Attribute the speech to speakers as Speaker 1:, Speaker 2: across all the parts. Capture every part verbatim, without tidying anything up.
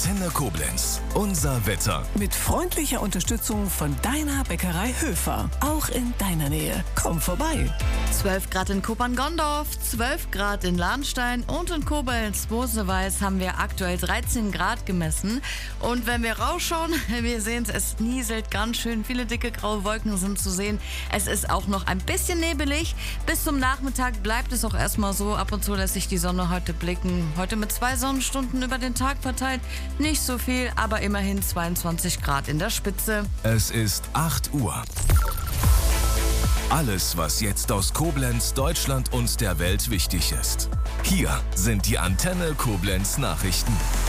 Speaker 1: Antenne Koblenz. Unser Wetter.
Speaker 2: Mit freundlicher Unterstützung von deiner Bäckerei Höfer. Auch in deiner Nähe. Komm vorbei.
Speaker 3: zwölf Grad in Kuppern-Gondorf, zwölf Grad in Lahnstein und in Koblenz-Moseweiß haben wir aktuell dreizehn Grad gemessen. Und wenn wir rausschauen, wir sehen es, es nieselt ganz schön. Viele dicke graue Wolken sind zu sehen. Es ist auch noch ein bisschen nebelig. Bis zum Nachmittag bleibt es auch erstmal so. Ab und zu lässt sich die Sonne heute blicken. Heute mit zwei Sonnenstunden über den Tag verteilt. Nicht so viel, aber immerhin zweiundzwanzig Grad in der Spitze.
Speaker 1: Es ist acht Uhr. Alles, was jetzt aus Koblenz, Deutschland und der Welt wichtig ist. Hier sind die Antenne Koblenz Nachrichten.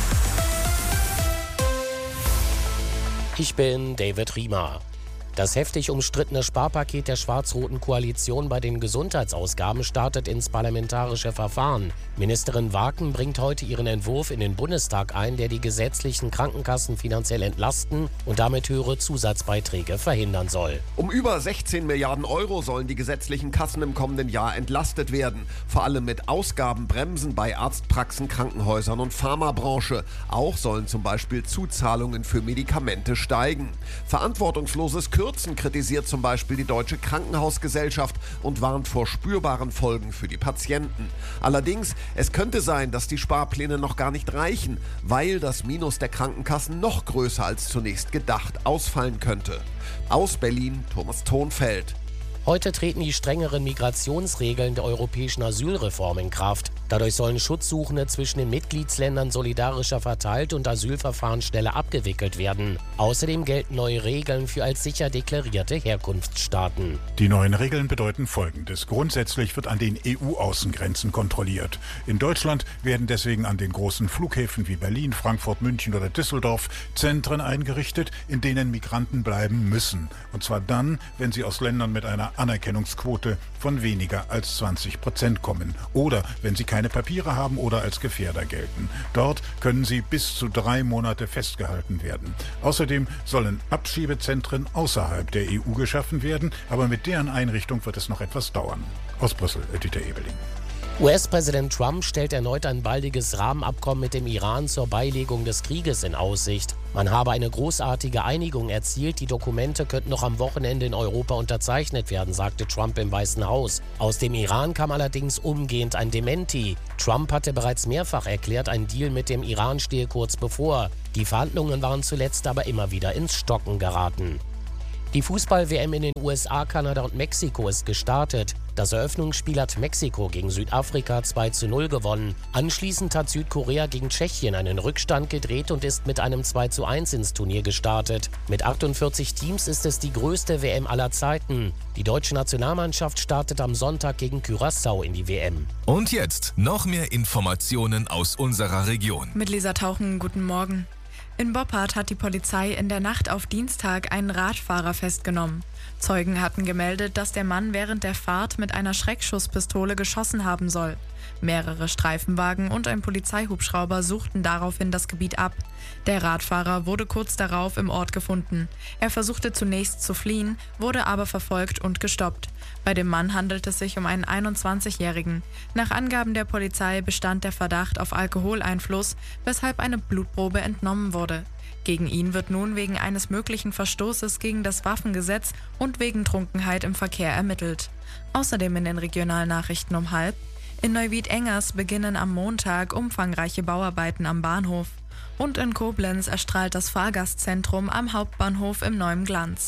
Speaker 4: Ich bin David Riemer. Das heftig umstrittene Sparpaket der schwarz-roten Koalition bei den Gesundheitsausgaben startet ins parlamentarische Verfahren. Ministerin Waken bringt heute ihren Entwurf in den Bundestag ein, der die gesetzlichen Krankenkassen finanziell entlasten und damit höhere Zusatzbeiträge verhindern soll.
Speaker 5: Um über sechzehn Milliarden Euro sollen die gesetzlichen Kassen im kommenden Jahr entlastet werden. Vor allem mit Ausgabenbremsen bei Arztpraxen, Krankenhäusern und Pharmabranche. Auch sollen zum Beispiel Zuzahlungen für Medikamente steigen. Verantwortungsloses Kürzen kritisiert zum Beispiel die Deutsche Krankenhausgesellschaft und warnt vor spürbaren Folgen für die Patienten. Allerdings, es könnte sein, dass die Sparpläne noch gar nicht reichen, weil das Minus der Krankenkassen noch größer als zunächst gedacht ausfallen könnte. Aus Berlin, Thomas Thonfeld.
Speaker 4: Heute treten die strengeren Migrationsregeln der europäischen Asylreform in Kraft. Dadurch sollen Schutzsuchende zwischen den Mitgliedsländern solidarischer verteilt und Asylverfahren schneller abgewickelt werden. Außerdem gelten neue Regeln für als sicher deklarierte Herkunftsstaaten.
Speaker 6: Die neuen Regeln bedeuten Folgendes. Grundsätzlich wird an den E U-Außengrenzen kontrolliert. In Deutschland werden deswegen an den großen Flughäfen wie Berlin, Frankfurt, München oder Düsseldorf Zentren eingerichtet, in denen Migranten bleiben müssen. Und zwar dann, wenn sie aus Ländern mit einer Anerkennungsquote von weniger als zwanzig Prozent kommen oder wenn sie keine Papiere haben oder als Gefährder gelten. Dort können sie bis zu drei Monate festgehalten werden. Außerdem sollen Abschiebezentren außerhalb der E U geschaffen werden, aber mit deren Einrichtung wird es noch etwas dauern. Aus Brüssel, Dieter Ebeling.
Speaker 4: U S-Präsident Trump stellt erneut ein baldiges Rahmenabkommen mit dem Iran zur Beilegung des Krieges in Aussicht. Man habe eine großartige Einigung erzielt, die Dokumente könnten noch am Wochenende in Europa unterzeichnet werden, sagte Trump im Weißen Haus. Aus dem Iran kam allerdings umgehend ein Dementi. Trump hatte bereits mehrfach erklärt, ein Deal mit dem Iran stehe kurz bevor. Die Verhandlungen waren zuletzt aber immer wieder ins Stocken geraten. Die Fußball-W M in den U S A, Kanada und Mexiko ist gestartet. Das Eröffnungsspiel hat Mexiko gegen Südafrika zwei zu null gewonnen. Anschließend hat Südkorea gegen Tschechien einen Rückstand gedreht und ist mit einem zwei zu eins ins Turnier gestartet. Mit achtundvierzig Teams ist es die größte W M aller Zeiten. Die deutsche Nationalmannschaft startet am Sonntag gegen Curaçao in die W M.
Speaker 1: Und jetzt noch mehr Informationen aus unserer Region.
Speaker 7: Mit Lisa Tauchen, guten Morgen. In Boppard hat die Polizei in der Nacht auf Dienstag einen Radfahrer festgenommen. Zeugen hatten gemeldet, dass der Mann während der Fahrt mit einer Schreckschusspistole geschossen haben soll. Mehrere Streifenwagen und ein Polizeihubschrauber suchten daraufhin das Gebiet ab. Der Radfahrer wurde kurz darauf im Ort gefunden. Er versuchte zunächst zu fliehen, wurde aber verfolgt und gestoppt. Bei dem Mann handelt es sich um einen einundzwanzigjährigen. Nach Angaben der Polizei bestand der Verdacht auf Alkoholeinfluss, weshalb eine Blutprobe entnommen wurde. Gegen ihn wird nun wegen eines möglichen Verstoßes gegen das Waffengesetz und wegen Trunkenheit im Verkehr ermittelt. Außerdem in den Regionalnachrichten um halb: In Neuwied-Engers beginnen am Montag umfangreiche Bauarbeiten am Bahnhof. Und in Koblenz erstrahlt das Fahrgastzentrum am Hauptbahnhof im neuen Glanz.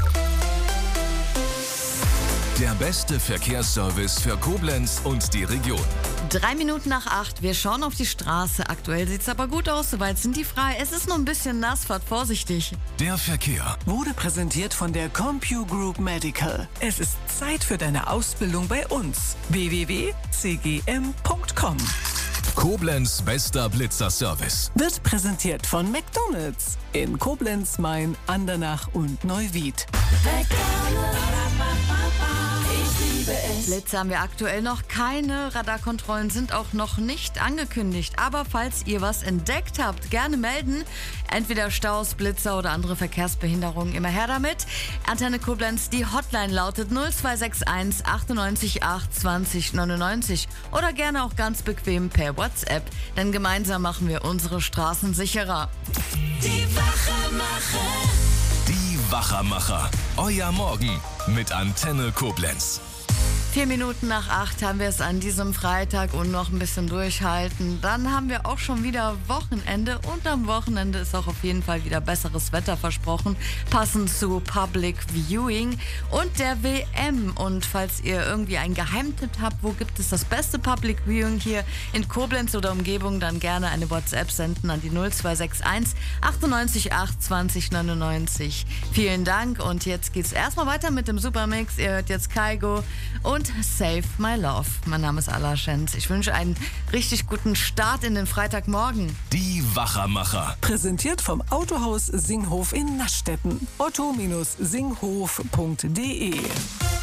Speaker 1: Der beste Verkehrsservice für Koblenz und die Region.
Speaker 3: Drei Minuten nach acht, wir schauen auf die Straße. Aktuell sieht es aber gut aus, soweit sind die frei. Es ist nur ein bisschen nass, fahrt vorsichtig.
Speaker 1: Der Verkehr
Speaker 2: Wurde präsentiert von der CompuGroup Medical. Es ist Zeit für deine Ausbildung bei uns. w w w punkt c g m punkt com.
Speaker 1: Koblenz bester Blitzerservice.
Speaker 2: Wird präsentiert von McDonald's in Koblenz, Main, Andernach und Neuwied.
Speaker 8: McDonald's, ich liebe es.
Speaker 3: Blitze haben wir aktuell noch keine. Radarkontrollen sind auch noch nicht angekündigt. Aber falls ihr was entdeckt habt, gerne melden. Entweder Staus, Blitzer oder andere Verkehrsbehinderungen. Immer her damit. Antenne Koblenz, die Hotline lautet null zwei sechs eins achtundneunzig acht zwanzig neunundneunzig. Oder gerne auch ganz bequem per WhatsApp. Denn gemeinsam machen wir unsere Straßen sicherer.
Speaker 1: Die Wachermacher. Die Wachermacher. Euer Morgen mit Antenne Koblenz.
Speaker 3: Vier Minuten nach acht haben wir es an diesem Freitag und noch ein bisschen durchhalten. Dann haben wir auch schon wieder Wochenende und am Wochenende ist auch auf jeden Fall wieder besseres Wetter versprochen, passend zu Public Viewing und der W M. Und falls ihr irgendwie einen Geheimtipp habt, wo gibt es das beste Public Viewing hier in Koblenz oder Umgebung, dann gerne eine WhatsApp senden an die null zwei sechs eins achtundneunzig acht zwanzig neunundneunzig. Vielen Dank und jetzt geht's erstmal weiter mit dem Supermix. Ihr hört jetzt Kygo und Save My Love. Mein Name ist Ala Schenz. Ich wünsche einen richtig guten Start in den Freitagmorgen.
Speaker 1: Die Wachermacher.
Speaker 2: Präsentiert vom Autohaus Singhof in Naschdetten. otto Bindestrich singhof punkt de